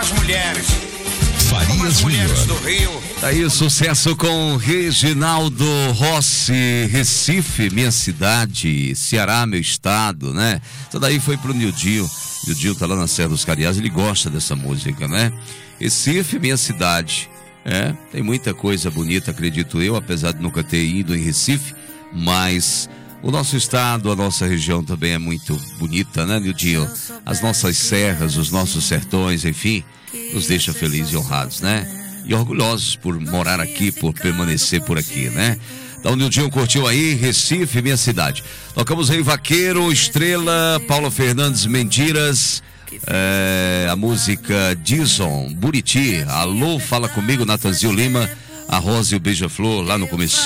as mulheres. Farias mulheres do Rio. Tá aí o sucesso com Reginaldo Rossi, Recife, minha cidade, Ceará, meu estado, né? Isso daí foi pro Nildinho. Nildinho tá lá na Serra dos Cariás, ele gosta dessa música, né? Recife, minha cidade. Tem muita coisa bonita, acredito eu, apesar de nunca ter ido em Recife, mas o nosso estado, a nossa região também é muito bonita, né, Nildinho? As nossas serras, os nossos sertões, enfim, nos deixa felizes e honrados, né? E orgulhosos por morar aqui, por permanecer por aqui, né? Então o Nildinho curtiu aí, Recife, minha cidade. Tocamos aí Vaqueiro, Estrela, Paulo Fernandes, Mentiras, a música Dizon, Buriti, Alô, Fala Comigo, Natanzio Lima, a Rosa e o Beija-Flor lá no começo.